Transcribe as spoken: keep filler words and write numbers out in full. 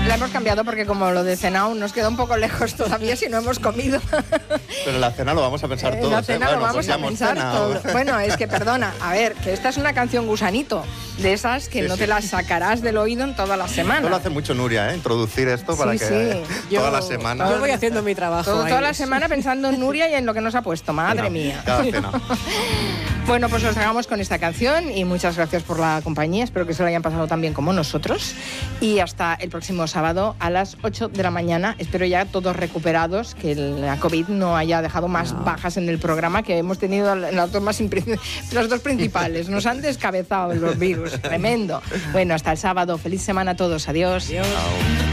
La hemos cambiado porque como lo de cenao nos queda un poco lejos todavía si no hemos comido. Pero en la cena lo vamos a pensar En todos. la cena ¿eh? lo Bueno, vamos pues a ya pensar hemos todo. cenado. Bueno, es que perdona, a ver, que esta es una canción gusanito, de esas que Sí, no sí. te las sacarás del oído en toda la semana. Esto lo hace mucho Nuria, ¿eh? Introducir esto para Sí, que sí. toda Yo- la semana... Yo voy haciendo mi trabajo. Todo- ahí. toda la semana pensando en Nuria y en lo que nos ha puesto, madre Cena, mía. Cada cena. Bueno, pues os dejamos con esta canción y muchas gracias por la compañía. Espero que se lo hayan pasado tan bien como nosotros. Y hasta el próximo sábado a las ocho de la mañana. Espero ya todos recuperados, que la COVID no haya dejado más No. bajas en el programa, que hemos tenido en las dos, más impri- las dos principales. Nos han descabezado los virus. Tremendo. Bueno, hasta el sábado. Feliz semana a todos. Adiós. Adiós. Chao.